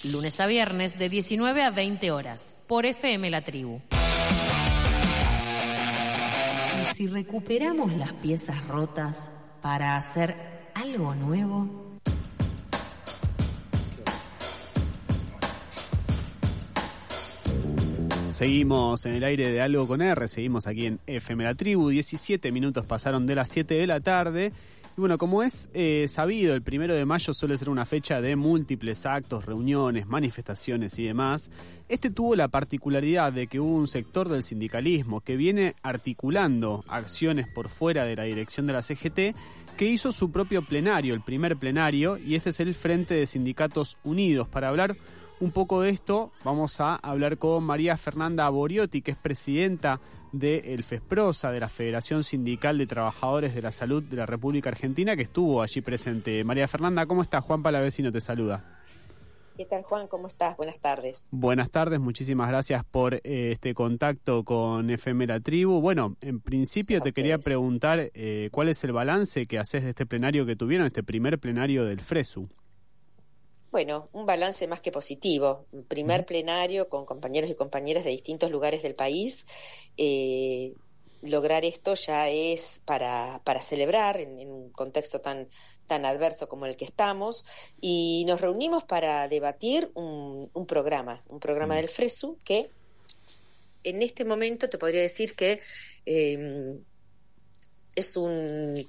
lunes a viernes de 19 a 20 horas, por FM La Tribu. Y si recuperamos las piezas rotas para hacer algo nuevo. Seguimos en el aire de Algo con R, seguimos aquí en FM La Tribu, 17 minutos pasaron de las 7 de la tarde. Y bueno, como es sabido, el 1 de mayo suele ser una fecha de múltiples actos, reuniones, manifestaciones y demás. Este tuvo la particularidad de que hubo un sector del sindicalismo que viene articulando acciones por fuera de la dirección de la CGT, que hizo su propio plenario, el primer plenario, y este es el Frente de Sindicatos Unidos. Para hablar un poco de esto, vamos a hablar con María Fernanda Boriotti, que es presidenta del FESPROSA, de la Federación Sindical de Trabajadores de la Salud de la República Argentina, que estuvo allí presente. María Fernanda, ¿cómo estás? Juan Palavecino te saluda. ¿Qué tal, Juan? ¿Cómo estás? Buenas tardes. Buenas tardes, muchísimas gracias por este contacto con FM La Tribu. Bueno, en principio te quería preguntar cuál es el balance que haces de este plenario que tuvieron, este primer plenario del FRESU. Bueno, un balance más que positivo. Un primer plenario con compañeros y compañeras de distintos lugares del país. Lograr esto ya es para celebrar en un contexto tan adverso como el que estamos, y nos reunimos para debatir un programa del FRESU que en este momento te podría decir que es un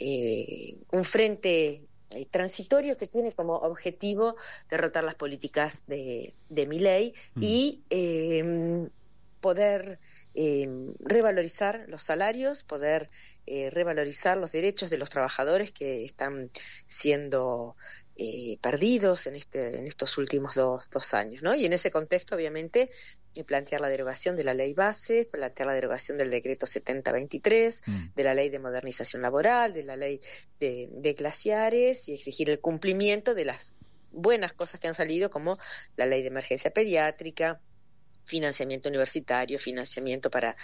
frente transitorio que tiene como objetivo derrotar las políticas de Milei y poder revalorizar los salarios, poder revalorizar los derechos de los trabajadores que están siendo perdidos en estos últimos dos años, ¿no? Y en ese contexto, obviamente, plantear la derogación de la ley base, plantear la derogación del decreto 7023, de la ley de modernización laboral, de la ley de glaciares, y exigir el cumplimiento de las buenas cosas que han salido, como la ley de emergencia pediátrica, financiamiento universitario, financiamiento para